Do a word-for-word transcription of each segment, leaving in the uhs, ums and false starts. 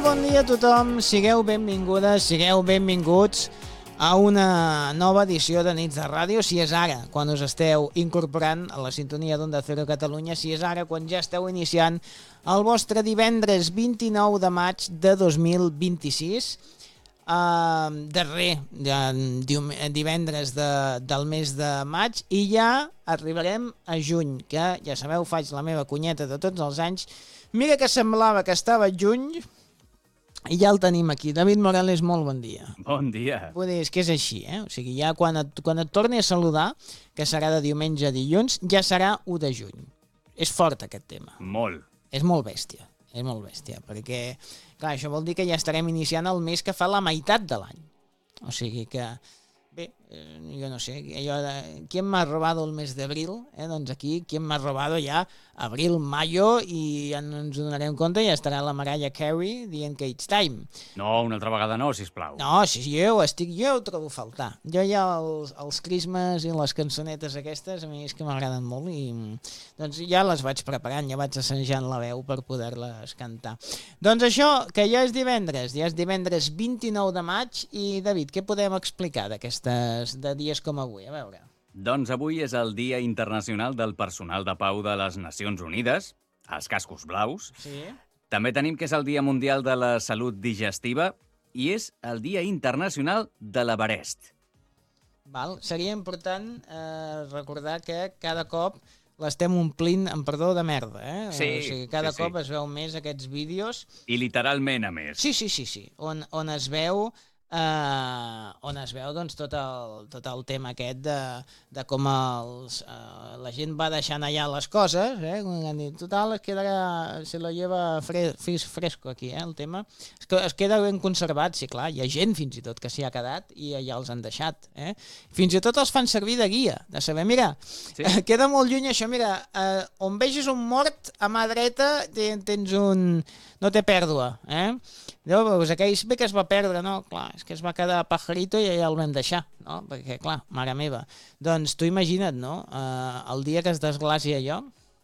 bon dia a tothom, sigueu benvingudes, sigueu benvinguts a una nova edició de Nits de Ràdio, si és ara, quan us esteu incorporant a la sintonia d'Onda Cero Catalunya, si és ara, quan ja esteu iniciant el vostre divendres vint-i-nou de maig de dos mil vint-i-sis, uh, darrer de, divendres de, del mes de maig, i ja arribarem a juny, que ja sabeu, faig la meva cunyeta de tots els anys. Mira que semblava que estava juny, i ja el tenim aquí. David Morales, molt bon dia. Bon dia. Vull dir, és que és així, eh? O sigui, ja quan et, quan et torni a saludar, que serà de diumenge a dilluns, ja serà u de juny. És fort aquest tema. Molt. És molt bèstia, és molt bèstia, perquè, clar, això vol dir que ja estarem iniciant el mes que fa la meitat de l'any. O sigui que, bé, jo no sé, allò de, ¿quién me ha robado el mes d'abril? Eh? Doncs aquí, ¿quién me ha robado ja abril, mayo, i ja no ens donarem compte, ja estarà la Mariah Carey dient que it's time. No, una altra vegada no, sisplau. No, si jo estic, jo ho trobo a faltar. Jo ja els, els Christmas i les cançonetes aquestes, a mi és que m'agraden molt i doncs ja les vaig preparant, ja vaig assajant la veu per poder-les cantar. Doncs això, que ja és divendres, ja és divendres vint-i-nou de maig i, David, què podem explicar d'aquestes, de dies com avui? A veure... Doncs avui és el Dia Internacional del Personal de Pau de les Nacions Unides, els cascos blaus. Sí. També tenim que és el Dia Mundial de la Salut Digestiva i és el Dia Internacional de l'Everest. Val. Seria important eh, recordar que cada cop l'estem omplint, amb perdó, de merda, eh? Sí, o sigui, cada sí, cop sí. es veu més aquests vídeos. I literalment, a més. Sí, sí, sí, sí. On, on es veu... Uh, on es veu doncs, tot, el, tot el tema aquest de, de com els, uh, la gent va deixant allà les coses, eh? Total, es quedarà, se lo lleva fre, fresco aquí, eh, el tema. Es, es queda ben conservat, sí, clar, hi ha gent fins i tot que s'hi ha quedat i ja els han deixat. Eh? Fins i tot els fan servir de guia, de saber, mira, sí. uh, queda molt lluny això, mira, uh, on vegis un mort, a mà dreta tens un... no té pèrdua, eh? Llavors, aquell bé que es va perdre, no? Clar, és que es va quedar pajarito i ja el vam deixar, no? Perquè, clar, mare meva. Doncs tu imagina't, no? Uh, el dia que es desglaci allò,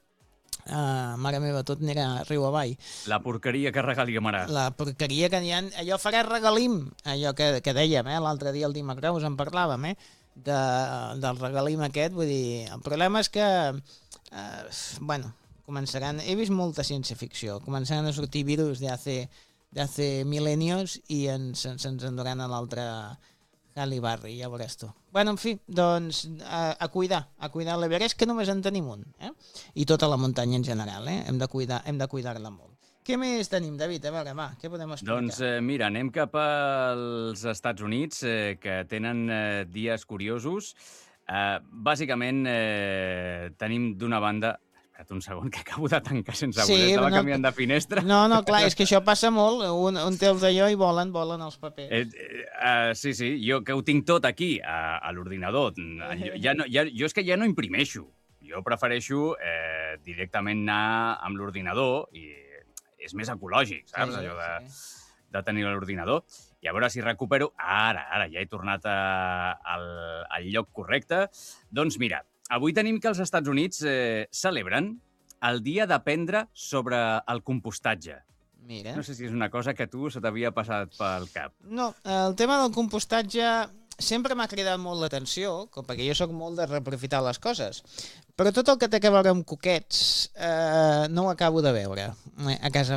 uh, mare meva, tot anirà riu avall. La porqueria que regalimarà. La porqueria que n'hi ha... Allò farà regalim, allò que, que dèiem, eh? L'altre dia el Dimecreus en parlàvem, eh? De, del regalim aquest, vull dir... El problema és que, uh, bueno... començaran, he vist molta ciència-ficció, començaran a sortir virus de hace, de hace milenios i ens, ens, ens enduran a l'altre Halle Berry, ja veuràs tu. Bueno, en fi, doncs a, a cuidar, a cuidar l'Everest, que només en tenim un, eh? I tota la muntanya en general, eh? Hem de cuidar, hem de cuidar-la molt. Què més tenim, David? A veure, va, què podem explicar? Doncs eh, mira, anem cap als Estats Units, eh, que tenen eh, dies curiosos. Eh, bàsicament eh, tenim d'una banda... un segon, que acabo de tancar sense sí, voler, estava no, canviant de finestra. No, no, clar, és que això passa molt, un, un té els d'allò i volen, volen els papers. Eh, eh, uh, sí, sí, jo que ho tinc tot aquí, a, a l'ordinador, jo, ja no, ja, jo és que ja no imprimeixo, jo prefereixo eh, directament anar amb l'ordinador i és més ecològic, saps, sí, allò de, sí. de tenir l'ordinador. I a veure si recupero, ara, ara, ja he tornat a, al, al lloc correcte. Doncs mira, avui tenim que els Estats Units eh, celebren el dia d'aprendre sobre el compostatge. Mira. No sé si és una cosa que tu se t'havia passat pel cap. No, el tema del compostatge sempre m'ha cridat molt l'atenció, perquè jo sóc molt de reaprofitar les coses, però tot el que té a veure amb coquets eh, no ho acabo de veure a casa